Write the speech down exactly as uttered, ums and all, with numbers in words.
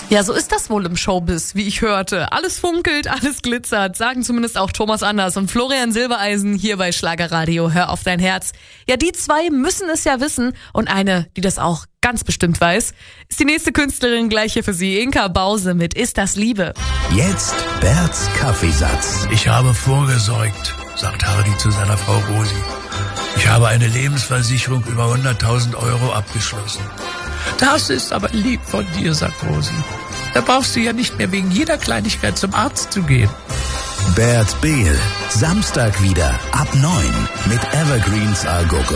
Ja, so ist das wohl im Showbiz, wie ich hörte. Alles funkelt, alles glitzert, sagen zumindest auch Thomas Anders und Florian Silbereisen hier bei Schlagerradio. Hör auf dein Herz. Ja, die zwei müssen es ja wissen und eine, die das auch ganz bestimmt weiß, ist die nächste Künstlerin gleich hier für Sie, Inka Bause mit Ist das Liebe. Jetzt Berts Kaffeesatz. Ich habe vorgesorgt, sagt Hardy zu seiner Frau Rosi. Ich habe eine Lebensversicherung über hunderttausend Euro abgeschlossen. Das ist aber lieb von dir, sagt Rosi. Da brauchst du ja nicht mehr wegen jeder Kleinigkeit zum Arzt zu gehen. Bert Behl, Samstag wieder ab neun mit Evergreens A Gurke.